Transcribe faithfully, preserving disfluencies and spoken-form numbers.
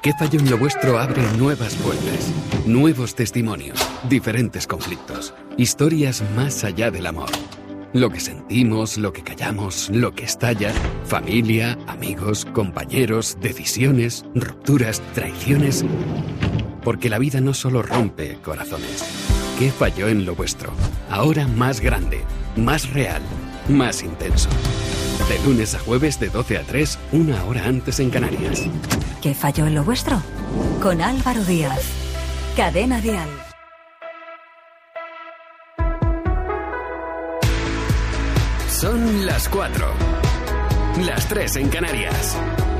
¿Qué falló en lo vuestro? Abre nuevas puertas, nuevos testimonios, diferentes conflictos, historias más allá del amor. Lo que sentimos, lo que callamos, lo que estalla, familia, amigos, compañeros, decisiones, rupturas, traiciones. Porque la vida no solo rompe corazones. ¿Qué falló en lo vuestro? Ahora más grande, más real, más intenso. De lunes a jueves de doce a tres, una hora antes en Canarias. ¿Qué falló en lo vuestro? Con Álvaro Díaz. Cadena Dial. Son las cuatro. Las tres en Canarias.